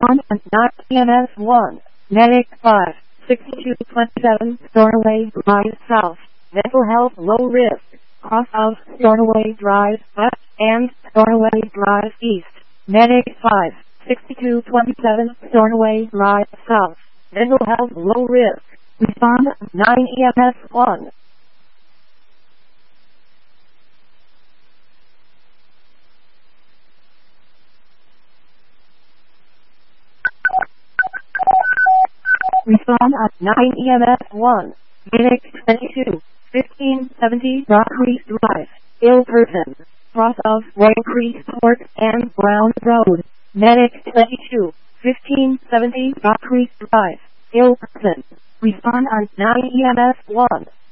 Respond on 9 EMS 1. Medic 5. 6227 Stornoway Drive South. Mental health low risk. Cross out Stornoway Drive West and Stornoway Drive East. Medic 5. 6227 Stornoway Drive South. Mental health low risk. Respond 9 EMS 1. Respond at 9 EMS 1. Medic 22. 1570 Rock Creek Drive. Ill person. Cross of Royal Creek Court and Brown Road. Medic 22. 1570 Rock Creek Drive. Ill person. Respond on 9 EMS 1.